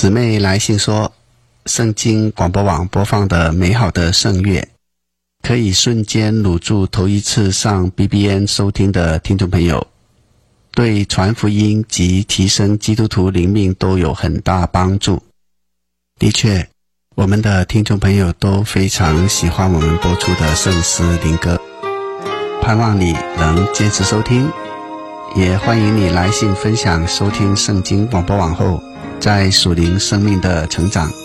姊妹来信说，圣经广播网播放的美好的圣乐，可以瞬间掳住头一次上 BBN 收听的听众朋友，对传福音及提升基督徒灵命都有很大帮助。的确，我们的听众朋友都非常喜欢我们播出的圣诗灵歌，盼望你能坚持收听，也欢迎你来信分享收听圣经广播网后在属灵生命的成长。